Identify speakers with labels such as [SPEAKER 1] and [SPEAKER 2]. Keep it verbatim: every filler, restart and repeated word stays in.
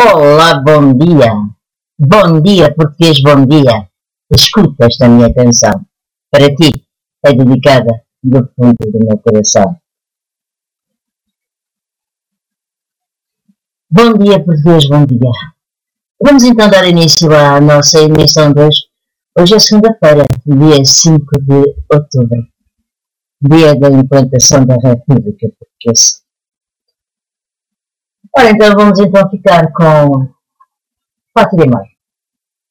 [SPEAKER 1] Olá, bom dia. Bom dia, português, bom dia. Escuta esta minha canção. Para ti, é dedicada do fundo do meu coração. Bom dia, português, bom dia. Vamos então dar início à nossa emissão de hoje. Hoje é segunda-feira, dia cinco de outubro, dia da implantação da República Portuguesa. Ora, então vamos então ficar com Pátria e Mãe.